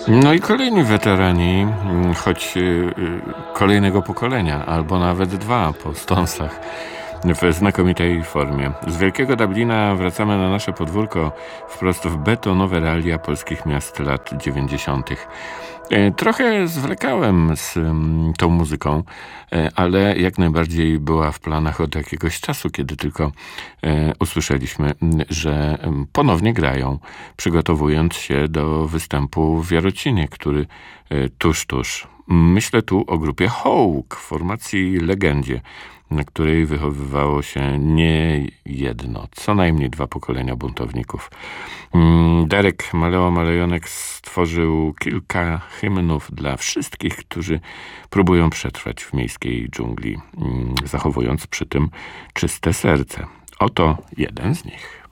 No i kolejni weterani, choć kolejnego pokolenia, albo nawet dwa po Stonesach w znakomitej formie. Z Wielkiego Dublina wracamy na nasze podwórko wprost w betonowe realia polskich miast lat 90. Trochę zwlekałem z tą muzyką, ale jak najbardziej była w planach od jakiegoś czasu, kiedy tylko usłyszeliśmy, że ponownie grają, przygotowując się do występu w Jarocinie, który tuż. Myślę tu o grupie Hołk, formacji Legendzie, na której wychowywało się nie jedno, co najmniej dwa pokolenia buntowników. Darek Maleo-Malejonek stworzył kilka hymnów dla wszystkich, którzy próbują przetrwać w miejskiej dżungli, zachowując przy tym czyste serce. Oto jeden z nich.